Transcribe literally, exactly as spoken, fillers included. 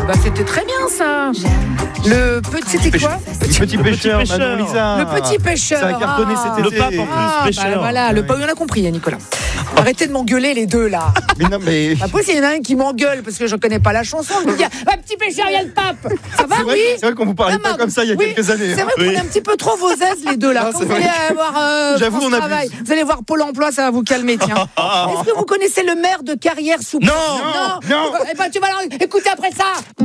bah c'était très bien ça. Le petit, c'était quoi? Petit, petit pêcheur, pêcheur. Manon Lisa. Le petit pêcheur. Ça a cartonné Ah. cet Le été. pape en plus, Ah, pêcheur. bah voilà, le pape, on a compris, hein, Nicolas. Arrêtez de m'engueuler les deux là. Mais non, mais. Pas possible, il y en a un qui m'engueule parce que je connais pas la chanson. Je me dis, ah, petit pêcheur, il y a le pape. Ça va, C'est vrai, oui? c'est vrai qu'on vous parlait Ah, pas ma- comme ça il y a oui, quelques années. C'est vrai qu'on Oui. est un petit peu trop vos aises les deux là. Ah, Quand c'est vous vrai. allez voir euh, J'avoue, France on abuse. Travail, vous allez voir Pôle Emploi, ça va vous calmer, tiens. Est-ce que vous connaissez le maire de Carrière sous Non. Non, non. Eh ben tu vas alors écouter après ça.